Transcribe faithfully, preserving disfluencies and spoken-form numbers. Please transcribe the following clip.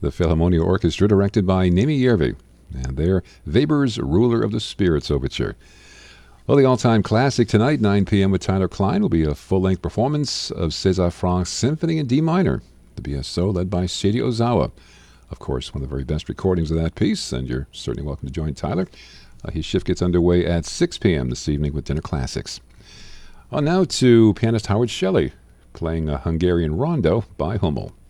the Philharmonia Orchestra, directed by Nemi Järvi, and their Weber's Ruler of the Spirits Overture. Well, the all-time classic tonight, nine p.m. with Tyler Klein, will be a full-length performance of César Franck's Symphony in D minor, the B S O led by Seiji Ozawa. Of course, one of the very best recordings of that piece, and you're certainly welcome to join Tyler. Uh, his shift gets underway at six p.m. this evening with Dinner Classics. On now to pianist Howard Shelley, playing a Hungarian rondo by Hummel.